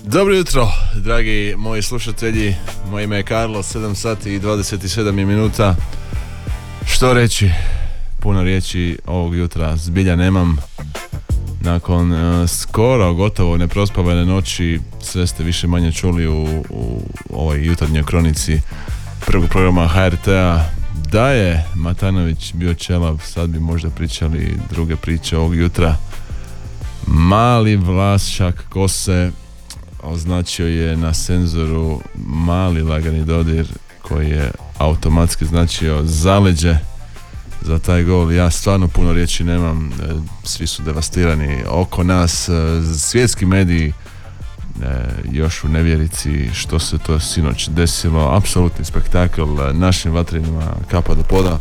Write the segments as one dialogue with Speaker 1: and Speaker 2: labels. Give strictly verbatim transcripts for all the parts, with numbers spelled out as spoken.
Speaker 1: Dobro jutro, dragi moji slušatelji. Moje ime je Karlo, sedam sati i dvadeset sedam minuta. Što reći? Puno riječi ovog jutra zbilja nemam. Nakon uh, skoro, gotovo neprospavane noći, sve ste više manje čuli u, u ovoj jutarnjoj kronici prvog programa ha er te-a. Da je Matanović bio ćelav, sad bi možda pričali druge priče ovog jutra. Mali vlašak kose označio je na senzoru mali lagani dodir koji je automatski značio zaleđe za taj gol. Ja stvarno puno riječi nemam, svi su devastirani oko nas, svjetski mediji još u nevjerici što se to sinoć desilo. Apsolutni spektakl, našim vatrenima kapa do poda,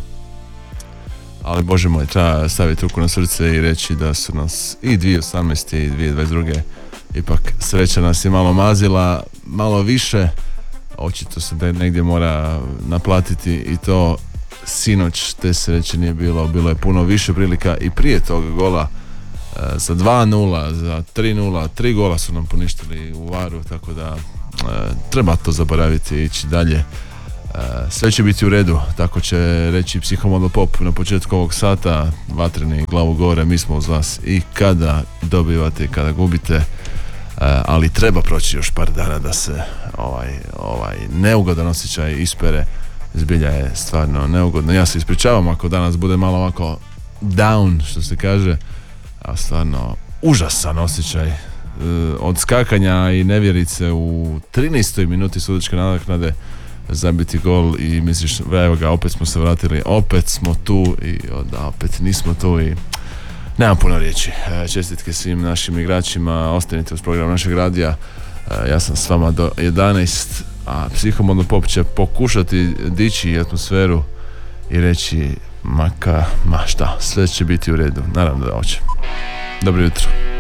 Speaker 1: ali bože moj, treba staviti ruku na srce i reći da su nas i dvije tisuće osamnaeste i dvije tisuće dvadeset druge ipak sreća nas je malo mazila, malo više. Očito se da negdje mora naplatiti i to sinoć te sreće nije bilo. Bilo je puno više prilika i prije toga gola, e, za dva nula, za tri nula, tri gola su nam poništili u varu, tako da e, treba to zaboraviti i ići dalje. E, sve će biti u redu, tako će reći Psihomodel Pop na početku ovog sata. Vatreni, glavu gore, mi smo uz vas i kada dobivate i kada gubite. Uh, ali treba proći još par dana da se ovaj, ovaj neugodan osjećaj ispere. Zbilja je stvarno neugodno. Ja se ispričavam ako danas bude malo ovako down, što se kaže, a stvarno užasan osjećaj. Uh, od skakanja i nevjerice u trinaestoj minuti sudačke nadoknade zabiti gol i misliš, evo ga, opet smo se vratili, opet smo tu i da, opet nismo tu i nemam puno riječi. Čestitke svim našim igračima, ostanite uz program našeg radija. Ja sam s vama do jedanaest, a Psihomodel Pop će pokušati dići atmosferu i reći maka, ma šta, sve će biti u redu. Naravno da hoće. Dobro jutro.